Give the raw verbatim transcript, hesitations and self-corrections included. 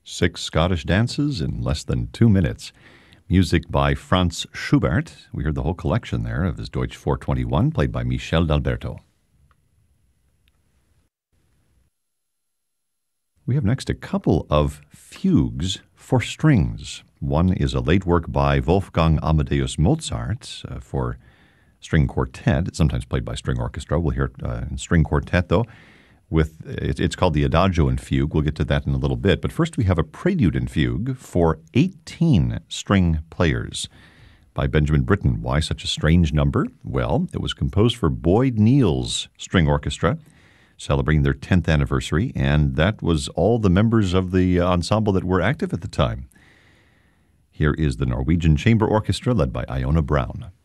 Six Scottish dances in less than two minutes. Music by Franz Schubert. We heard the whole collection there of his Deutsch four twenty-one, played by Michel d'Alberto. We have next a couple of fugues for strings. One is a late work by Wolfgang Amadeus Mozart uh, for string quartet. It's sometimes played by string orchestra. We'll hear it uh, in string quartet, though. With it, it's called the Adagio in Fugue. We'll get to that in a little bit. But first we have a Prelude in Fugue for eighteen string players by Benjamin Britten. Why such a strange number? Well, it was composed for Boyd Neal's String Orchestra, celebrating their tenth anniversary, and that was all the members of the ensemble that were active at the time. Here is the Norwegian Chamber Orchestra led by Iona Brown.